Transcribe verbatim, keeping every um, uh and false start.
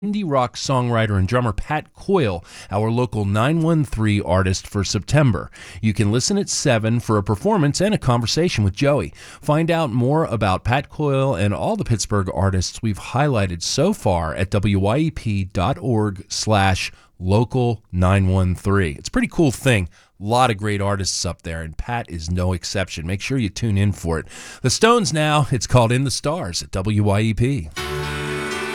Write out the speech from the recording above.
indie rock songwriter and drummer Pat Coyle, our local nine one three artist for September. You can listen at seven for a performance and a conversation with Joey. Find out more about Pat Coyle and all the Pittsburgh artists we've highlighted so far at wyep.org slash local 913. It's a pretty cool thing. A lot of great artists up there, and Pat is no exception. Make sure you tune in for it. The Stones now, it's called In the Stars at W Y E P.